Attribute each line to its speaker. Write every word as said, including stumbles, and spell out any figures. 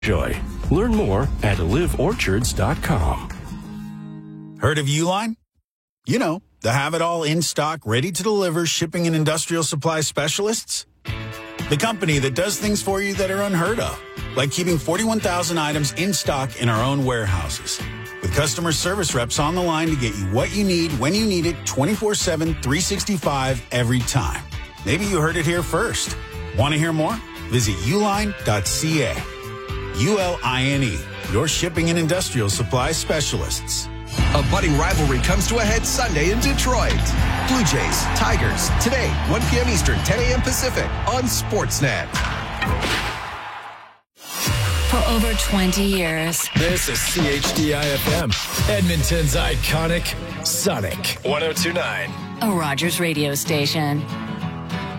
Speaker 1: Joy. Learn more at live orchards dot com.
Speaker 2: Heard of Uline? You know, the have-it-all in-stock, ready-to-deliver shipping and industrial supply specialists. The company that does things for you that are unheard of, like keeping forty-one thousand items in stock in our own warehouses. With customer service reps on the line to get you what you need when you need it twenty-four seven, three sixty-five every time. Maybe you heard it here first. Want to hear more? Visit uline dot c a. U L I N E, your shipping and industrial supply specialists.
Speaker 3: A budding rivalry comes to a head Sunday in Detroit. Blue Jays, Tigers, today, one p.m. Eastern, ten a.m. Pacific on Sportsnet.
Speaker 4: For over twenty years.
Speaker 5: This is C H D I F M, Edmonton's iconic Sonic one oh two point nine.
Speaker 4: A Rogers radio station.